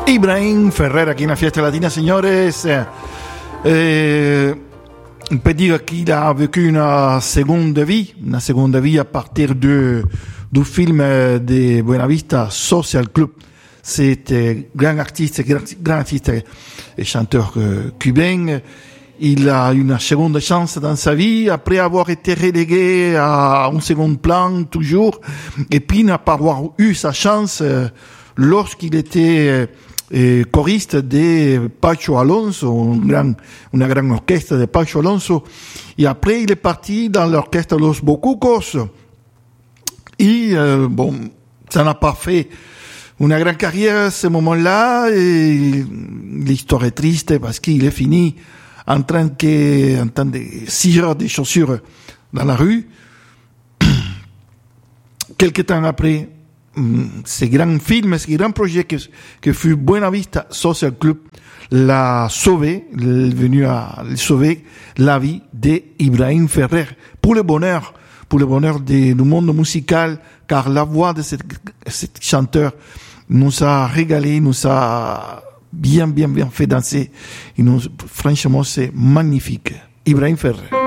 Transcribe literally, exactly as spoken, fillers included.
Ibrahim Ferrer aquí en la Fiesta Latina, señores. Eh, on peut dire qu'il a vécu une seconde vie, une seconde vie à partir de, du film de Buena Vista Social Club. C'est un grand artiste, grand, grand artiste et chanteur euh, cubain. Il a eu une seconde chance dans sa vie, après avoir été relégué à un second plan, toujours, et puis n'a pas avoir eu sa chance euh, lorsqu'il était euh, choriste de Pacho Alonso, un grand, une grande orchestre de Pacho Alonso, et après il est parti dans l'orchestre Los Bocucos, et euh, bon, ça n'a pas fait une grande carrière à ce moment-là, et l'histoire est triste parce qu'il est fini en train que, en train de cirer des chaussures dans la rue. Quelque temps après, ce grand film, ce grand projet que, que fut Buena Vista Social Club l'a sauvé, est venu à sauver la vie d'Ibrahim Ferrer. Pour le bonheur, pour le bonheur de, du monde musical, car la voix de cet chanteur nous a régalé, nous a bien, bien, bien fait danser. Et nous, franchement, c'est magnifique. Ibrahim Ferrer.